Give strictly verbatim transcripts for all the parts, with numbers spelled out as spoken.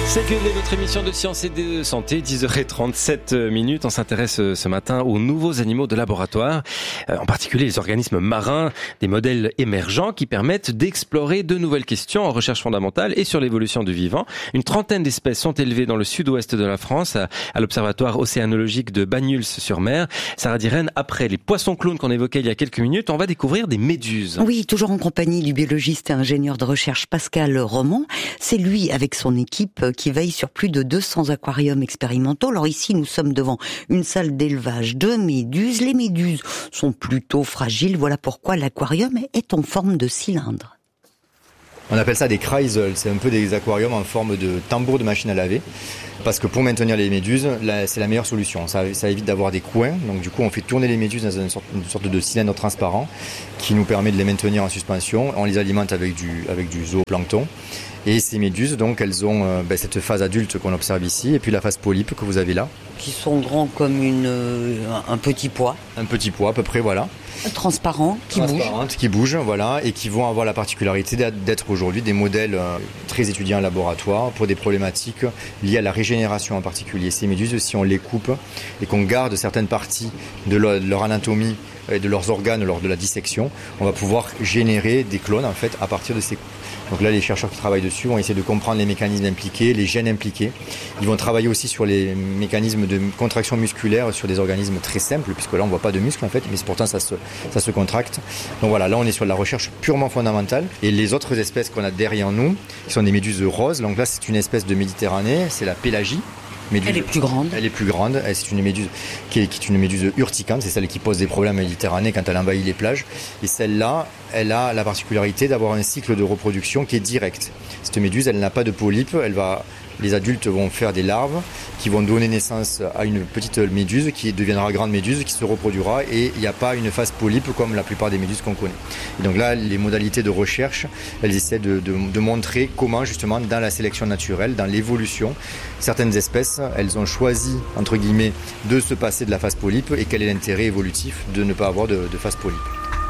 C'est que votre émission de science et de santé, dix heures trente-sept minutes. On s'intéresse ce matin aux nouveaux animaux de laboratoire, en particulier les organismes marins, des modèles émergents qui permettent d'explorer de nouvelles questions en recherche fondamentale et sur l'évolution du vivant. Une trentaine d'espèces sont élevées dans le sud-ouest de la France, à l'observatoire océanologique de Banyuls-sur-Mer. Sarah Diren, après les poissons clowns qu'on évoquait il y a quelques minutes, on va découvrir des méduses. Oui, toujours en compagnie du biologiste et ingénieur de recherche Pascal Romand. C'est lui, avec son équipe, qui veille sur plus de deux cents aquariums expérimentaux. Alors ici, nous sommes devant une salle d'élevage de méduses. Les méduses sont plutôt fragiles. Voilà pourquoi l'aquarium est en forme de cylindre. On appelle ça des kreisel. C'est un peu des aquariums en forme de tambour de machine à laver. Parce que pour maintenir les méduses, là, c'est la meilleure solution. Ça, ça évite d'avoir des coins. Donc du coup, on fait tourner les méduses dans une sorte, une sorte de cylindre transparent qui nous permet de les maintenir en suspension. On les alimente avec du, avec du zooplancton. Et ces méduses, donc, elles ont euh, ben, cette phase adulte qu'on observe ici, et puis la phase polype que vous avez là. Qui sont grands comme une, euh, un petit pois. Un petit pois, à peu près, voilà. Transparent, qui bouge. Transparente, qui bouge, voilà, et qui vont avoir la particularité d'être aujourd'hui des modèles euh, très étudiés en laboratoire pour des problématiques liées à la régénération en particulier. Ces méduses, si on les coupe et qu'on garde certaines parties de leur, de leur anatomie et de leurs organes lors de la dissection, on va pouvoir générer des clones en fait à partir de ces coupes. Donc là, les chercheurs qui travaillent dessus vont essayer de comprendre les mécanismes impliqués, les gènes impliqués. Ils vont travailler aussi sur les mécanismes de contraction musculaire sur des organismes très simples, puisque là, on ne voit pas de muscles en fait, mais pourtant ça se, ça se contracte. Donc voilà, là, on est sur de la recherche purement fondamentale. Et les autres espèces qu'on a derrière nous, qui sont des méduses roses, donc là, c'est une espèce de Méditerranée, c'est la pélagie. Méduse. Elle est plus grande. Elle est plus grande. C'est une méduse qui est, qui est une méduse urticante. C'est celle qui pose des problèmes en Méditerranée quand elle envahit les plages. Et celle-là, elle a la particularité d'avoir un cycle de reproduction qui est direct. Cette méduse, elle n'a pas de polype. Elle va, les adultes vont faire des larves qui vont donner naissance à une petite méduse qui deviendra grande méduse, qui se reproduira. Et il n'y a pas une phase polype comme la plupart des méduses qu'on connaît. Et donc là, les modalités de recherche, elles essaient de, de, de montrer comment justement dans la sélection naturelle, dans l'évolution, certaines espèces, elles ont choisi, entre guillemets, de se passer de la phase polype et quel est l'intérêt évolutif de ne pas avoir de, de phase polype.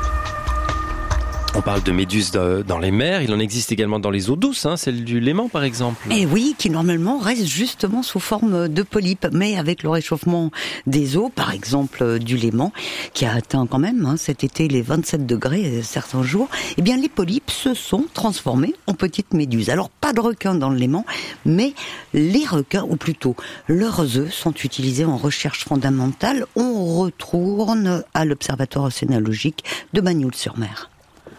On parle de méduses dans les mers, il en existe également dans les eaux douces, hein, celle du Léman par exemple. Et oui, qui normalement reste justement sous forme de polypes, mais avec le réchauffement des eaux, par exemple du Léman, qui a atteint quand même hein, cet été les vingt-sept degrés certains jours, eh bien les polypes se sont transformés en petites méduses. Alors pas de requins dans le Léman, mais les requins, ou plutôt leurs œufs, sont utilisés en recherche fondamentale. On retourne à l'observatoire océanologique de Banyuls-sur-Mer.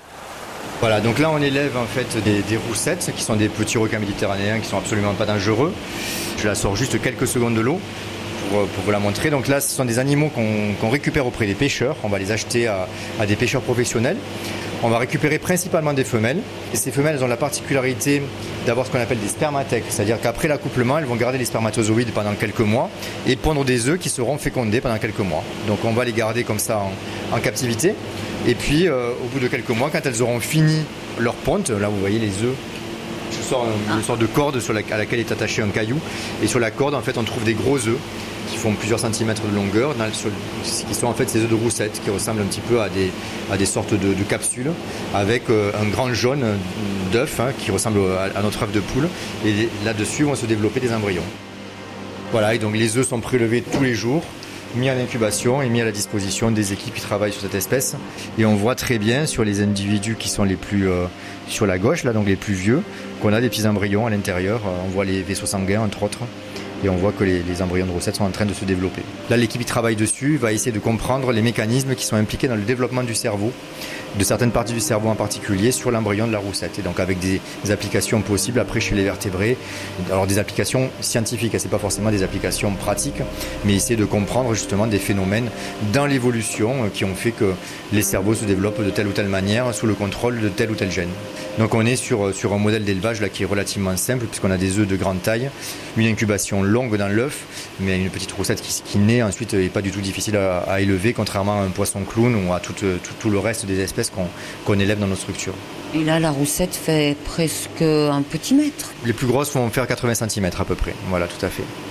Voilà, donc là on élève en fait des, des roussettes qui sont des petits requins méditerranéens qui sont absolument pas dangereux. Je la sors juste quelques secondes de l'eau pour, pour vous la montrer. Donc là ce sont des animaux qu'on qu'on récupère auprès des pêcheurs. On va les acheter à, à des pêcheurs professionnels. On va récupérer principalement des femelles. Et ces femelles elles ont la particularité d'avoir ce qu'on appelle des spermatèques. C'est-à-dire qu'après l'accouplement, elles vont garder les spermatozoïdes pendant quelques mois et pondre des œufs qui seront fécondés pendant quelques mois. Donc on va les garder comme ça en, en captivité. Et puis euh, au bout de quelques mois, quand elles auront fini leur ponte, là vous voyez les œufs, je sors une, une sorte de corde sur la, à laquelle est attaché un caillou. Et sur la corde, en fait, on trouve des gros œufs qui font plusieurs centimètres de longueur, dans le, sur, qui sont en fait ces œufs de roussette, qui ressemblent un petit peu à des, à des sortes de, de capsules, avec euh, un grand jaune d'œuf hein, qui ressemble à, à notre œuf de poule. Et là-dessus vont se développer des embryons. Voilà, et donc les œufs sont prélevés tous les jours, mis en incubation et mis à la disposition des équipes qui travaillent sur cette espèce. Et on voit très bien sur les individus qui sont les plus euh, sur la gauche, là, donc les plus vieux, qu'on a des petits embryons à l'intérieur. On voit les vaisseaux sanguins, entre autres. Et on voit que les, les embryons de roussette sont en train de se développer. Là, l'équipe qui travaille dessus va essayer de comprendre les mécanismes qui sont impliqués dans le développement du cerveau, de certaines parties du cerveau en particulier, sur l'embryon de la roussette. Et donc avec des, des applications possibles après chez les vertébrés. Alors des applications scientifiques, c'est pas forcément des applications pratiques, mais essayer de comprendre justement des phénomènes dans l'évolution qui ont fait que les cerveaux se développent de telle ou telle manière sous le contrôle de tel ou tel gène. Donc on est sur, sur un modèle d'élevage là qui est relativement simple puisqu'on a des œufs de grande taille, une incubation longue dans l'œuf, mais une petite roussette qui, qui naît ensuite et pas du tout difficile à, à élever, contrairement à un poisson clown ou à tout, tout, tout le reste des espèces qu'on qu'on élève dans nos structures. Et là, la roussette fait presque un petit mètre. Les plus grosses vont faire quatre-vingts centimètres à peu près, voilà, tout à fait.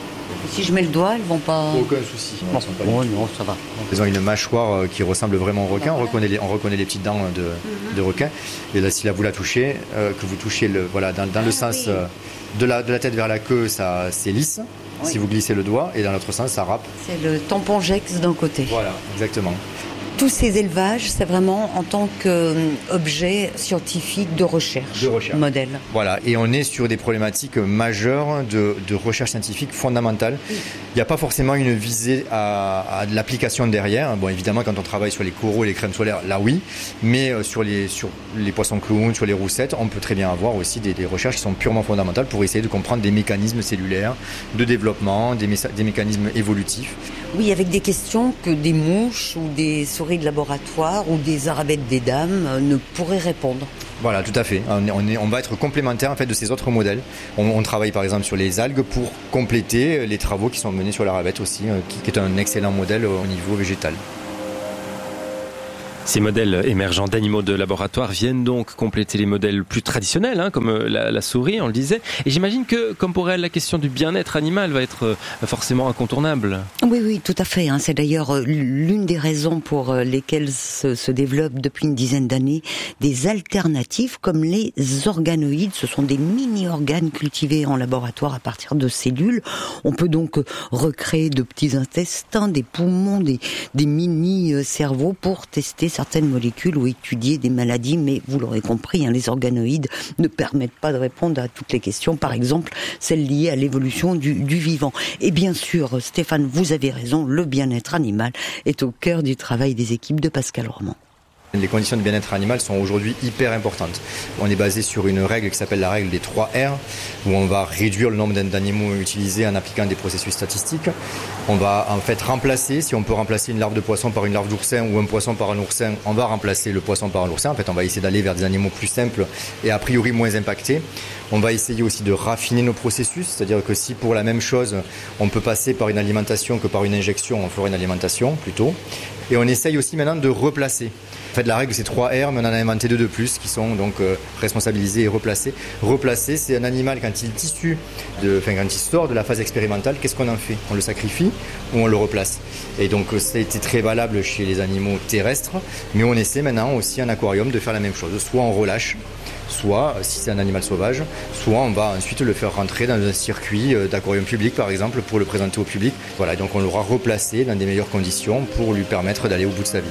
Si je mets le doigt, elles vont pas... Aucun souci. Bon, bon non, ça va. Elles ont une mâchoire qui ressemble vraiment au requin. On reconnaît les, on reconnaît les petites dents de, mm-hmm. de requin. Et là, si là vous la touchez, euh, que vous touchez le, voilà, dans, dans le ah, sens oui. euh, de, la, de la tête vers la queue, ça, c'est lisse. Oui. Si vous glissez le doigt, et dans l'autre sens, ça râpe. C'est le tampon Jex d'un côté. Voilà, exactement. Tous ces élevages, c'est vraiment en tant qu'objet scientifique de recherche, de recherche, modèle. Voilà, et on est sur des problématiques majeures de, de recherche scientifique fondamentale. Oui. Il n'y a pas forcément une visée à, à de l'application derrière. Bon, évidemment, quand on travaille sur les coraux et les crèmes solaires, là oui, mais sur les, sur les poissons clowns, sur les roussettes, on peut très bien avoir aussi des, des recherches qui sont purement fondamentales pour essayer de comprendre des mécanismes cellulaires de développement, des, mé- des mécanismes évolutifs. Oui, avec des questions que des mouches ou des souris de laboratoire ou des arabettes des dames ne pourraient répondre. Voilà, tout à fait. On, est, on, est, on va être complémentaire en fait de ces autres modèles. On, on travaille par exemple sur les algues pour compléter les travaux qui sont menés sur l'arabette aussi, qui, qui est un excellent modèle au niveau végétal. Ces modèles émergents d'animaux de laboratoire viennent donc compléter les modèles plus traditionnels, hein, comme la, la souris, on le disait. Et j'imagine que, comme pour elle, la question du bien-être animal va être forcément incontournable. Oui, oui, tout à fait. Hein. C'est d'ailleurs l'une des raisons pour lesquelles se, se développent depuis une dizaine d'années des alternatives comme les organoïdes. Ce sont des mini-organes cultivés en laboratoire à partir de cellules. On peut donc recréer de petits intestins, des poumons, des, des mini-cerveaux pour tester certaines molécules ou étudier des maladies, mais vous l'aurez compris, hein, les organoïdes ne permettent pas de répondre à toutes les questions, par exemple celles liées à l'évolution du, du vivant. Et bien sûr, Stéphane, vous avez raison, le bien-être animal est au cœur du travail des équipes de Pascal Roman. Les conditions de bien-être animal sont aujourd'hui hyper importantes. On est basé sur une règle qui s'appelle la règle des trois R, où on va réduire le nombre d'animaux utilisés en appliquant des processus statistiques. On va en fait remplacer, si on peut remplacer une larve de poisson par une larve d'oursin ou un poisson par un oursin, on va remplacer le poisson par un oursin. En fait, on va essayer d'aller vers des animaux plus simples et a priori moins impactés. On va essayer aussi de raffiner nos processus, c'est-à-dire que si pour la même chose, on peut passer par une alimentation que par une injection, on fera une alimentation plutôt. Et on essaye aussi maintenant de replacer. En fait, la règle, c'est trois R, mais on en a inventé deux de plus qui sont donc euh, responsabilisés et replacés. Replacer, c'est un animal quand il est issu, de, enfin quand il sort de la phase expérimentale, qu'est-ce qu'on en fait ? On le sacrifie ou on le replace ? Et donc, ça a été très valable chez les animaux terrestres, mais on essaie maintenant aussi en aquarium de faire la même chose. Soit on relâche, soit, si c'est un animal sauvage, soit on va ensuite le faire rentrer dans un circuit d'aquarium public, par exemple, pour le présenter au public. Voilà, donc on l'aura replacé dans des meilleures conditions pour lui permettre d'aller au bout de sa vie.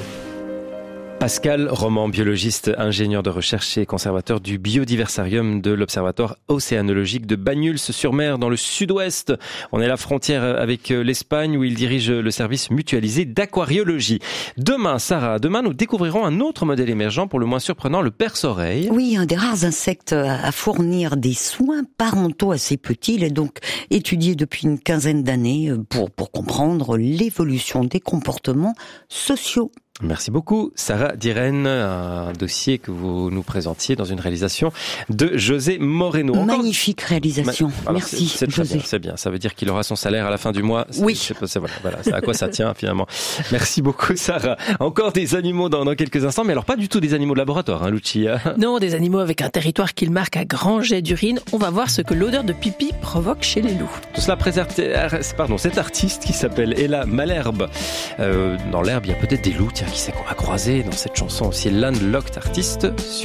Pascal Roman, biologiste, ingénieur de recherche et conservateur du biodiversarium de l'Observatoire océanologique de Banyuls-sur-Mer dans le sud-ouest. On est à la frontière avec l'Espagne où il dirige le service mutualisé d'aquariologie. Demain, Sarah, demain nous découvrirons un autre modèle émergent pour le moins surprenant, le perce-oreille. Oui, un des rares insectes à fournir des soins parentaux assez petits. Il est donc étudié depuis une quinzaine d'années pour, pour comprendre l'évolution des comportements sociaux. Merci beaucoup, Sarah Dirène, un dossier que vous nous présentiez dans une réalisation de José Moreno. Encore... Magnifique réalisation. Ma... Alors, Merci, c'est, c'est José. Bien, c'est bien, ça veut dire qu'il aura son salaire à la fin du mois. C'est, oui. C'est, c'est, voilà, voilà, c'est à quoi ça tient finalement. Merci beaucoup, Sarah. Encore des animaux dans, dans quelques instants, mais alors pas du tout des animaux de laboratoire, hein, Lucia. Non, des animaux avec un territoire qu'ils marquent à grands jets d'urine. On va voir ce que l'odeur de pipi provoque chez les loups. Tout cela préserve, pardon, cet artiste qui s'appelle Ella Malherbe. Euh, dans l'herbe, il y a peut-être des loups, tiens, qui sait qu'on va croiser dans cette chanson aussi, Landlocked Artist sur